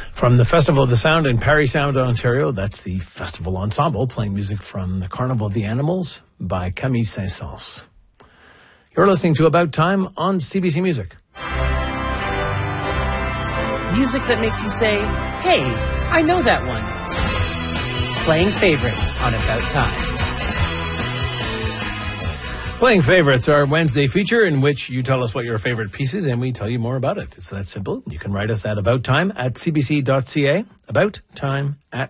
From the Festival of the Sound in Parry Sound, Ontario, that's the Festival Ensemble playing music from the Carnival of the Animals by Camille Saint-Saëns. You're listening to About Time on CBC Music. Music that makes you say, hey, I know that one. Playing favorites on About Time. Playing Favorites, our Wednesday feature in which you tell us what your favorite piece is and we tell you more about it. It's that simple. You can write us at abouttime@cbc.ca, abouttime@